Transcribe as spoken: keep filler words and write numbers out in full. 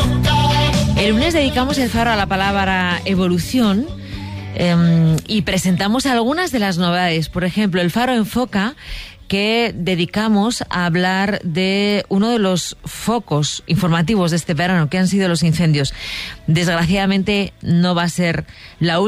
El lunes dedicamos el faro a la palabra evolución eh, y presentamos algunas de las novedades. Por ejemplo, el faro enfoca, que dedicamos a hablar de uno de los focos informativos de este verano, que han sido los incendios. Desgraciadamente no va a ser la última.